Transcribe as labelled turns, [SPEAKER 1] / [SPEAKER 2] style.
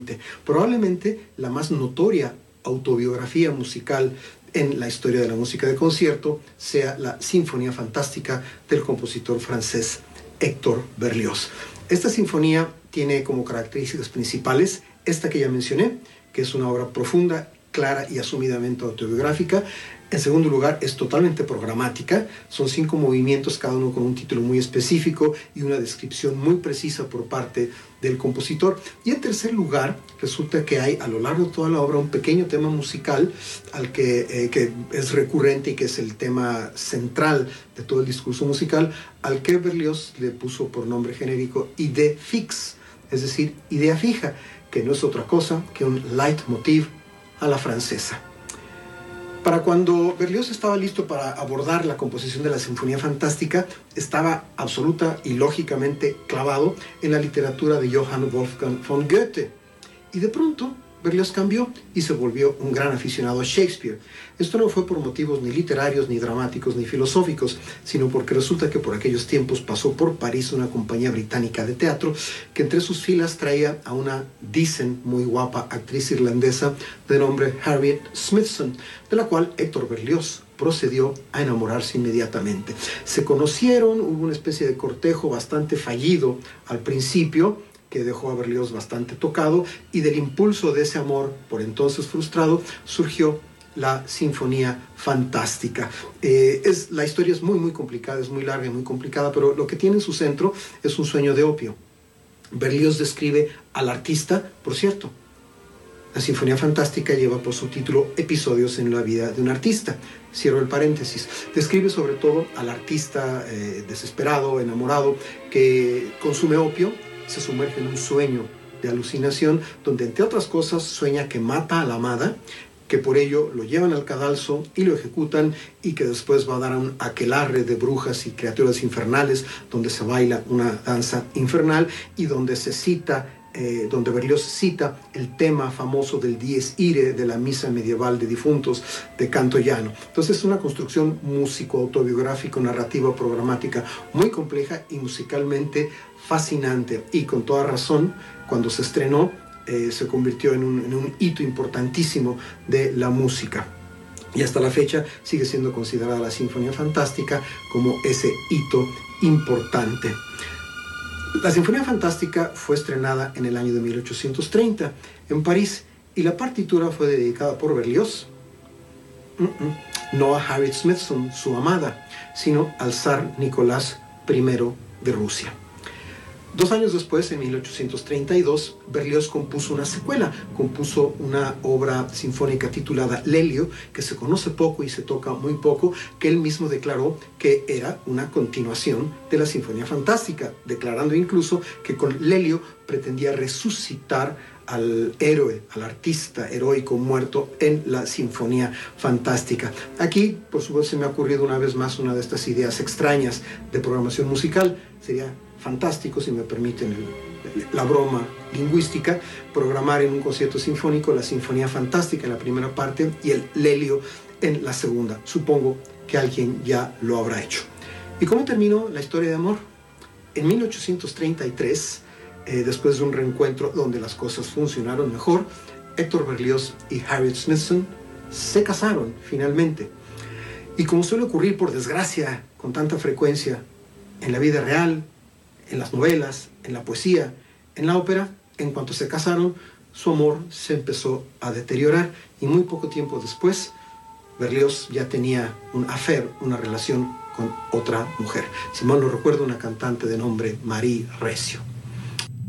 [SPEAKER 1] Probablemente la más notoria autobiografía musical en la historia de la música de concierto sea la Sinfonía Fantástica del compositor francés Héctor Berlioz. Esta sinfonía tiene como características principales esta que ya mencioné, que es una obra profunda, clara y asumidamente autobiográfica. En segundo lugar, es totalmente programática. Son 5 movimientos, cada uno con un título muy específico y una descripción muy precisa por parte del compositor. Y en tercer lugar, resulta que hay a lo largo de toda la obra un pequeño tema musical al que es recurrente y que es el tema central de todo el discurso musical, al que Berlioz le puso por nombre genérico idée fixe, es decir, idea fija, que no es otra cosa que un leitmotiv a la francesa. Para cuando Berlioz estaba listo para abordar la composición de la Sinfonía Fantástica, estaba absoluta y lógicamente clavado en la literatura de Johann Wolfgang von Goethe. Y de pronto Berlioz cambió y se volvió un gran aficionado a Shakespeare. Esto no fue por motivos ni literarios, ni dramáticos, ni filosóficos, sino porque resulta que por aquellos tiempos pasó por París una compañía británica de teatro que entre sus filas traía a una, dicen, muy guapa actriz irlandesa de nombre Harriet Smithson, de la cual Héctor Berlioz procedió a enamorarse inmediatamente. Se conocieron, hubo una especie de cortejo bastante fallido al principio, que dejó a Berlioz bastante tocado, y del impulso de ese amor, por entonces frustrado, surgió la Sinfonía Fantástica. La historia es muy complicada, es muy larga y muy complicada, pero lo que tiene en su centro es un sueño de opio. Berlioz describe al artista, por cierto, la Sinfonía Fantástica lleva por subtítulo Episodios en la vida de un artista. Cierro el paréntesis. Describe sobre todo al artista desesperado, enamorado, que consume opio, se sumerge en un sueño de alucinación, donde entre otras cosas sueña que mata a la amada, que por ello lo llevan al cadalso y lo ejecutan, y que después va a dar a un aquelarre de brujas y criaturas infernales, donde se baila una danza infernal y donde se cita donde Berlioz cita el tema famoso del Dies Irae de la misa medieval de difuntos de canto llano. Entonces es una construcción músico-autobiográfico, narrativa, programática muy compleja y musicalmente fascinante, y con toda razón cuando se estrenó se convirtió en un hito importantísimo de la música, y hasta la fecha sigue siendo considerada la Sinfonía Fantástica como ese hito importante. La Sinfonía Fantástica fue estrenada en el año de 1830 en París, y la partitura fue dedicada por Berlioz, no a Harriet Smithson, su amada, sino al zar Nicolás I de Rusia. 2 años después, en 1832, Berlioz compuso una secuela, compuso una obra sinfónica titulada Lelio, que se conoce poco y se toca muy poco, que él mismo declaró que era una continuación de la Sinfonía Fantástica, declarando incluso que con Lelio pretendía resucitar al héroe, al artista heroico muerto en la Sinfonía Fantástica. Aquí, por supuesto, se me ha ocurrido una vez más una de estas ideas extrañas de programación musical. Sería fantástico, si me permiten la broma lingüística, programar en un concierto sinfónico la Sinfonía Fantástica en la primera parte y el Lelio en la segunda. Supongo que alguien ya lo habrá hecho. ¿Y cómo terminó la historia de amor? En 1833, después de un reencuentro donde las cosas funcionaron mejor, Héctor Berlioz y Harriet Smithson se casaron finalmente. Y como suele ocurrir, por desgracia, con tanta frecuencia en la vida real, en las novelas, en la poesía, en la ópera, en cuanto se casaron, su amor se empezó a deteriorar, y muy poco tiempo después, Berlioz ya tenía un affair, una relación con otra mujer. Si mal no recuerdo, una cantante de nombre Marie Recio.